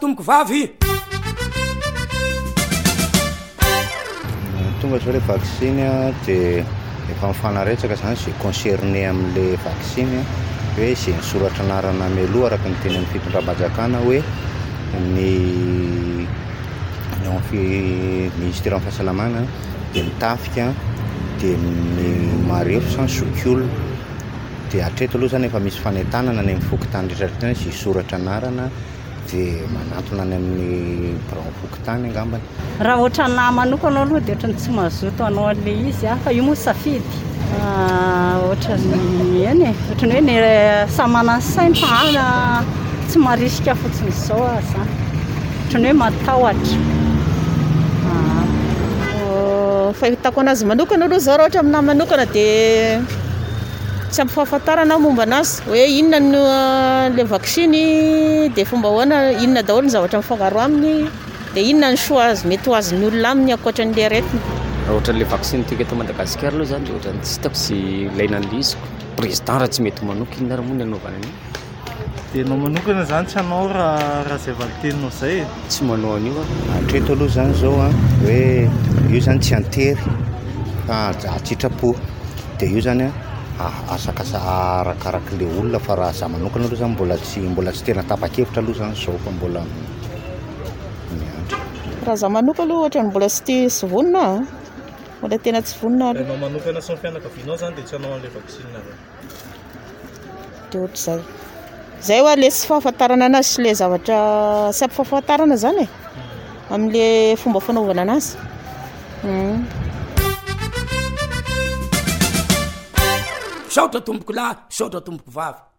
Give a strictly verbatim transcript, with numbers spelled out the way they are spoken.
tomboko vavy tonga zao le vaccine dia efa mifanaretsaka zany zay concerné amin'le vaccine hoe zay nisoratra anarana mialoha araka ny teny amin'ny fitondram-panjakana hoe ny ministère amin'ny fahasalamana dia mitafika dia ny marefo sans sokiolo dia hatreto aloha zany efa misy fanentanana ny mifokotany rehetrarehetra zay soratra anarana dia manantona any amin'ny bran fokotany angambany. Raha ohatra nahy manokana aloha dia ohatra ny tsy mazoto anao an'le izy a fa io moa safidy ohatra ny eny e ohatra ny hoe ny samana ny sainy fa ana tsy marisika fotsiny izao a zany ohatra ny hoe matahotra. Fahitako anazy manokana aloha zao raha ohatra aminahy manokana dia tsy ampy fahafantarana momba anazy hoe inona no le vaccine dia fomba hoana inona daholo ny zavatra mifangaro aminy dia inona ny soa azy mety ho azon'ny olona aminy ankoatra n'le aretina. Raha ohatran'le vaccine tika eto Madagasikara aloha zany dia ohatran'ny tsy hitako sy ilaina an'liziko président raha tsy mety manoka inona raha moa ny anaovana an'io dia anao manokana zany tsy hanao raha raha izay valiteninao izay tsy manao an'io hatreto aloha zany zao a hoe io zany tsy antery fa atsitrapo dia io zany a asakasa arakaraka le olona fa raha za manokana aloha zany mbola tsy mbola tsy tena tapa-kevitra aloha zany zao fa mbola miandry. Raha za manoka aloha ohatra ny mbola tsy tia sy vonina mbola tena tsy vonina aloha. Anao manokana sy ny fianakavianao zany dia tsy hanao an'ilay vaccine avy dia ohatr'izay zay hoa le tsy fahafantarana anazy sy le zavatra tsy ampy fahafantarana zany e amin'le fomba fanaovana anazy. saotra tomboko lahy saotra tomboko vavy.